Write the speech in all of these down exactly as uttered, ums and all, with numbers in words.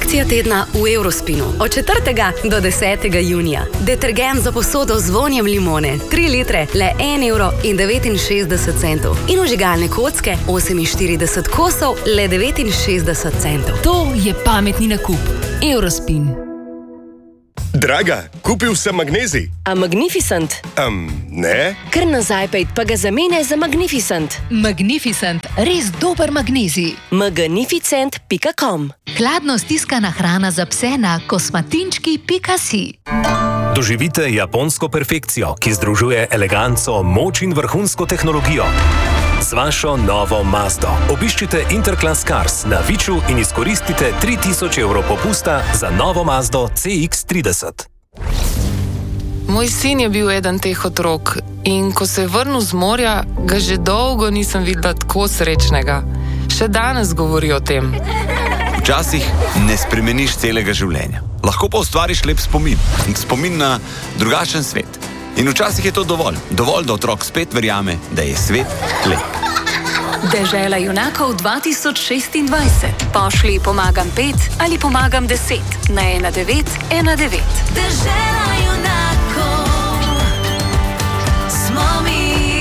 Akcija tedna v Eurospinu od četrtega do desetega junija. Detergent za posodo z vonjem limone, tri litre, le en evro in devetinšestdeset centov. In vžigalne kocke, oseminštirideset kosov, le devetinšestdeset centov. To je pametni nakup. Eurospin. Draga, kupil sem magnezij. A Magnificent? Um, ne? Kar nazaj pejt, pa ga zamene za Magnificent. Magnificent, res dober magnezij. magnificent pika com. Hladno stiskana hrana za pse na kosmatinčki pika si. Doživite japonsko perfekcijo, ki združuje eleganco, moč in vrhunsko tehnologijo. Z vašo novo Mazdo obiščite Interclass Cars na Viču in izkoristite tri tisoč evrov popusta za novo Mazdo C X trideset. Moj sin je bil eden teh otrok in ko se je vrnil z morja, ga že dolgo nisem videla tako srečnega. Še danes govori o tem. Včasih ne spremeniš celega življenja. Lahko pa ustvariš lep spomin. Spomin na drugačen svet. In včasih je to dovolj. Dovolj, da otrok spet verjame, da je svet lep. Dežela junakov dva tisoč šestindvajset. Pošli pomagam pet ali pomagam deset na ena devet ena devet. Dežela junakov smo mi.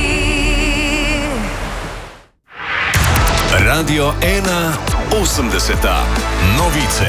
Radio ena osemdeseta. Novice.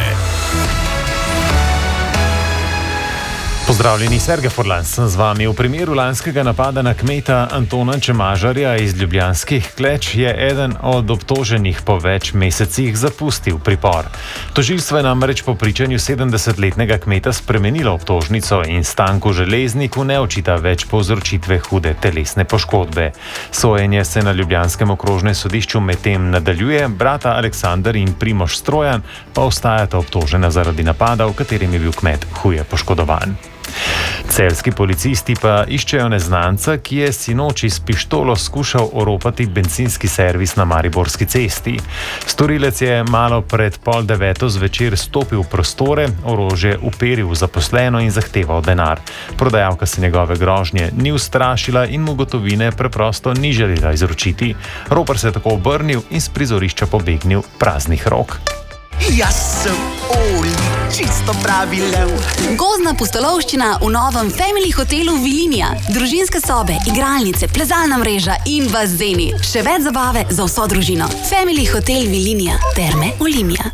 Pozdravljeni, Sergej Furlan sem z vami. V primeru lanskega napada na kmeta Antona Čemažarja iz Ljubljanskih Kleč je eden od obtoženih po več mesecih zapustil pripor. Tožilstvo je namreč po pričanju sedemdesetletnega kmeta spremenilo obtožnico in Stanku Železniku ne očita več povzročitve hude telesne poškodbe. Sojenje se na ljubljanskem okrožnem sodišču medtem nadaljuje, brata Aleksander in Primož Strojan pa ostajata obtožena zaradi napada, v katerem je bil kmet huje poškodovan. Celjski policisti pa iščejo neznanca, ki je sinoči s pištolo skušal oropati bencinski servis na Mariborski cesti. Storilec je malo pred pol deveto zvečer stopil v prostore, orožje uperil v zaposleno in zahteval denar. Prodajalka se njegove grožnje ni ustrašila in mu gotovine preprosto ni želela izročiti. Ropar se je tako obrnil in s prizorišča pobegnil praznih rok. Jaz sem Oli, čisto pravi lev. Gozdna pustolovščina v novem Family hotelu Vilinija. Družinske sobe, igralnice, plezalna mreža in bazeni. Še več zabave za vso družino. Family hotel Vilinija. Terme Olimia.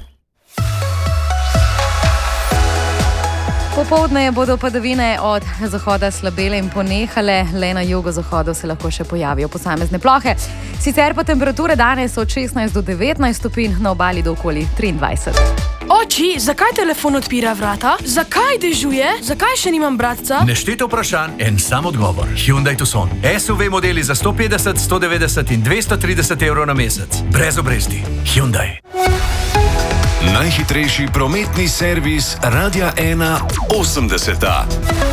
Popoldne bodo padavine od zahoda slabele in ponehale, le na jugozahodu se lahko še pojavijo posamezne plohe. Sicer pa temperature danes od šestnajst do devetnajst stopinj, na obali do okoli triindvajset. Oči, zakaj telefon odpira vrata? Zakaj dežuje? Zakaj še nimam bratca? Nešteto vprašanj, en sam odgovor. Hyundai Tucson. S U V modeli za sto petdeset, sto devetdeset in dvesto trideset evrov na mesec. Brez obresti. Hyundai. Najhitrejši prometni servis Radia ena osemdeseta.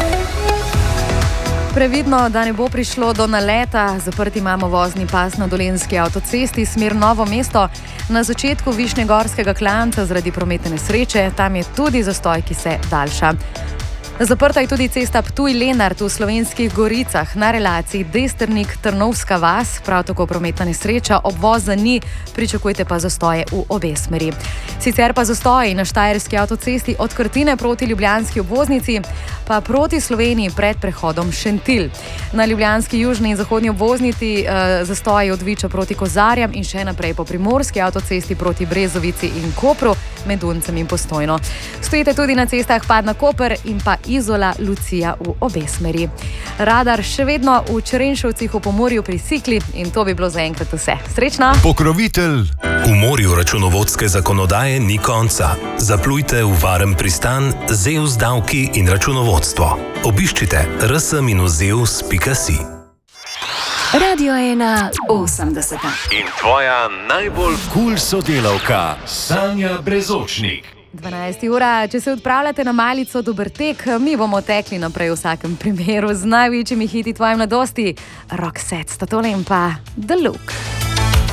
Previdno, da ne bo prišlo do naleta. Zaprt imamo vozni pas na Dolenjski avtocesti smer Novo mesto na začetku Višnjegorskega klanca zaradi prometne nesreče. Tam je tudi zastoj, ki se daljša. Zaprta je tudi cesta Ptuj-Lenart v Slovenskih Goricah na relaciji Desternik-Trnovska vas, prav tako prometna nesreča, obvoza ni, pričakujte pa zastoje v obe smeri. Sicer pa zastoji na Štajerski avtocesti od Krtine proti Ljubljanski obvoznici, pa proti Sloveniji pred prehodom Šentilj. Na Ljubljanski južni in zahodni obvoznici eh, zastoji od Viča proti Kozarjam in še naprej po Primorski avtocesti proti Brezovici in Kopru, med Duncem in Postojno. Stojite tudi na cestah Padna-Koper in pa Izola Lucija v obe smeri. Radar še vedno v Črenšovcih v Pomorju pri Sikli in to bi bilo zaenkrat vse. Srečno! Pokrovitelj. V morju računovodske zakonodaje ni konca. Zaplujte v varen pristan Zeus davki in računovodstvo. Obiščite r s minus zeus pika si. Radio ena osemdeseta. In tvoja najbolj kul sodelavka Sanja Brezočnik. dvanajsta ura, če se odpravljate na malico, dober tek, mi bomo tekli naprej v vsakem primeru z največjimi hiti tvoje mladosti. Roxette sta tole in pa The Look.